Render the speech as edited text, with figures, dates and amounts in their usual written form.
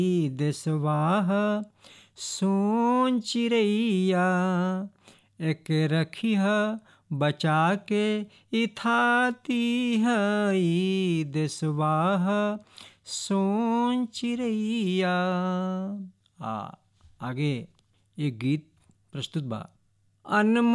देशवाह सोन चिड़ैया, एक रखिह बचा के इथाती है देशवाह सोन चिड़ैया। आगे एक गीत प्रस्तुत बा। अनमोल